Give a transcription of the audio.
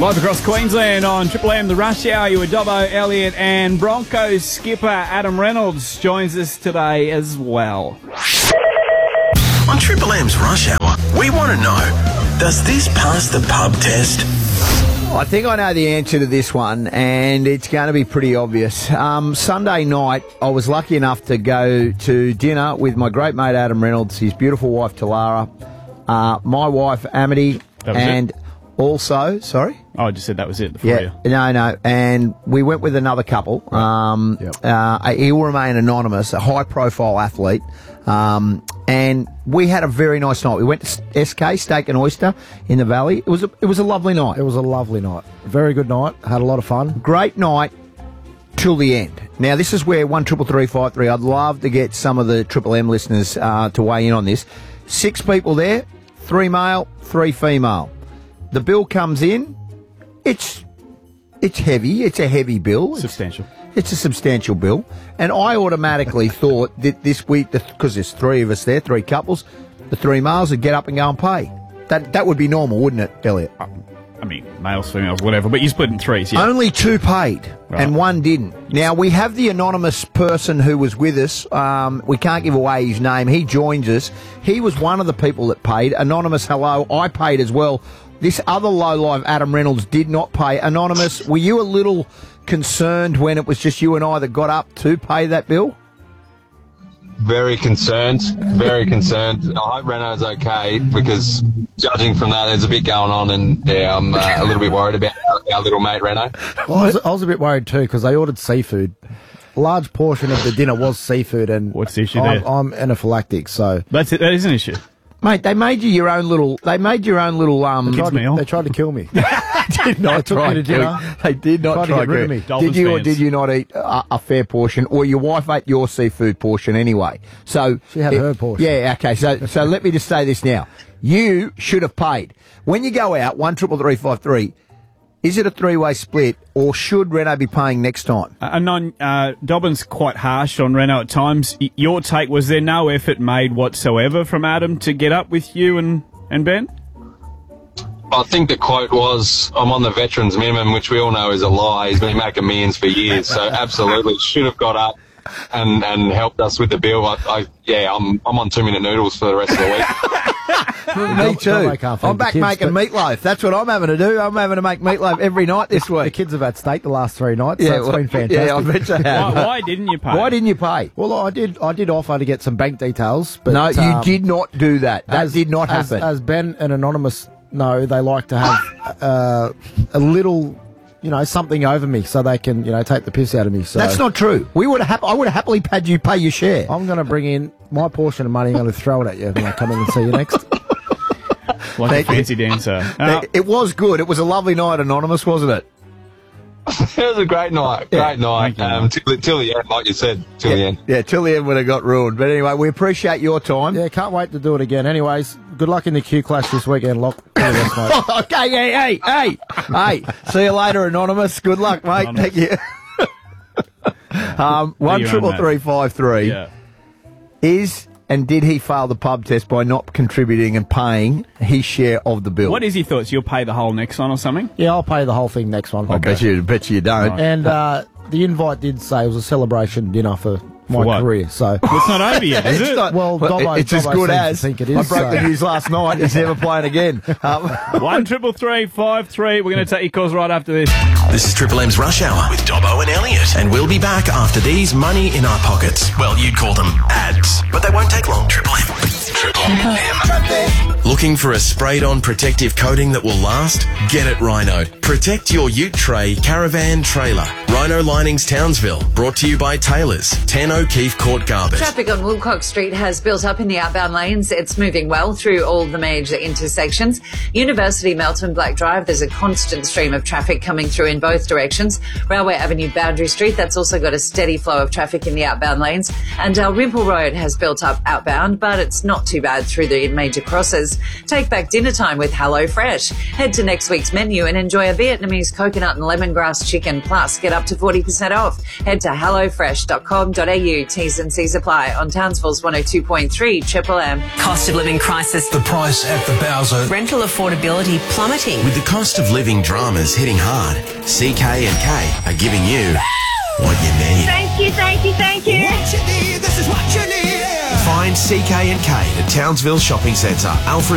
Live across Queensland on Triple M, the Rush Hour. You were Dobbo, Elliott, and Broncos skipper Adam Reynolds joins us today as well. On Triple M's Rush Hour, we want to know, does this pass the pub test? I think I know the answer to this one, and it's going to be pretty obvious. Sunday night, I was lucky enough to go to dinner with my great mate Adam Reynolds, his beautiful wife Talara, my wife Amity, and also, sorry? Oh, I just said that was it. No, and we went with another couple. He will remain anonymous, a high-profile athlete. And we had a very nice night. We went to SK, Steak and Oyster, in the Valley. It was a lovely night. It was a lovely night. Very good night. Had a lot of fun. Great night till the end. Now, this is where 133353, I'd love to get some of the Triple M listeners to weigh in on this. 6 people there, 3 male, 3 female. The bill comes in. It's heavy. It's a heavy bill. Substantial. It's a substantial bill. And I automatically thought that this week, because there's 3 of us there, 3 couples, the 3 males would get up and go and pay. That would be normal, wouldn't it, Elliot? I mean, males, females, whatever, but you split in 3s, yeah. Only 2 paid, and 1 didn't. Now, we have the anonymous person who was with us. We can't give away his name. He joins us. He was one of the people that paid. Anonymous, hello. I paid as well. This other lowlife, Adam Reynolds, did not pay. Anonymous, were you a little concerned when it was just you and I that got up to pay that bill? Very concerned. Very concerned. I hope Renault's okay, because judging from that, there's a bit going on, and yeah, I'm a little bit worried about our little mate Renault. Well, I was a bit worried too, because they ordered seafood. A large portion of the dinner was seafood, and what's the issue there? I'm anaphylactic, so that's it. That is an issue. Mate, they made you your own little. They made your own little. They tried to kill me. Did not took me to dinner. They did not try to get rid of me. Did you or did you not eat a fair portion, or your wife ate your seafood portion anyway? So she had her portion. Yeah, okay. So let me just say this now. You should have paid when you go out. 133353. Is it a 3-way split, or should Renault be paying next time? Dobbin's quite harsh on Renault at times. Your take, was there no effort made whatsoever from Adam to get up with you and Ben? I think the quote was, I'm on the veterans minimum, which we all know is a lie. He's been making millions for years, so absolutely should have got up and helped us with the bill. I'm on 2-minute noodles for the rest of the week. Me too. I'm back making meatloaf. That's what I'm having to do. I'm having to make meatloaf every night this week. The kids have had steak the last 3 nights, so it's been fantastic. Yeah, I bet you have. Why didn't you pay? Why didn't you pay? Well, I did offer to get some bank details, but no, you did not do that. That did not happen. As Ben and Anonymous know, they like to have a little, something over me so they can, take the piss out of me. So that's not true. I would have happily paid you pay your share. I'm going to bring in my portion of money. I'm going to throw it at you when I come in and see you next. Like a fancy dancer. It was good. It was a lovely night, Anonymous, wasn't it? It was a great night. Great night. Till the end, like you said. Till the end. Yeah, till the end when it got ruined. But anyway, we appreciate your time. Yeah, can't wait to do it again. Anyways, good luck in the Q Clash this weekend, Lock. Okay, hey. See you later, Anonymous. Good luck, mate. Thank you. 133353 is... And did he fail the pub test by not contributing and paying his share of the bill? What is your thoughts? You'll pay the whole next one or something? Yeah, I'll pay the whole thing next one. I bet you don't. Right. And the invite did say it was a celebration dinner for my career. So it's not over yet, is it? Well, it's as good as. Think it is, I broke the news last night. He's never playing again. 133353. We're going to take your calls right after this. This is Triple M's Rush Hour with Dobbo and Elliott, and we'll be back after these money in our pockets. Well, you'd call them ads, but they won't take long. Triple M. Triple M. Looking for a sprayed-on protective coating that will last? Get it Rhino. Protect your ute tray, caravan, trailer. Rhino Linings Townsville. Brought to you by Taylor's. 10 O'Keefe Court Garbett. Traffic on Woolcock Street has built up in the outbound lanes. It's moving well through all the major intersections. University, Melton, Black Drive, there's a constant stream of traffic coming through in both directions. Railway Avenue, Boundary Street, that's also got a steady flow of traffic in the outbound lanes. And Rimple Road has built up outbound, but it's not not too bad through the major crosses. Take back dinner time with HelloFresh. Head to next week's menu and enjoy a Vietnamese coconut and lemongrass chicken, plus get up to 40% off. Head to hellofresh.com.au. T's and C's apply on Townsville's 102.3 Triple M. Cost of living crisis. The price at the Bowser. Rental affordability plummeting. With the cost of living dramas hitting hard, CK&K are giving you what you need. Thank you. What you need, this is what you need. Find CK&K at Townsville Shopping Centre, Alfred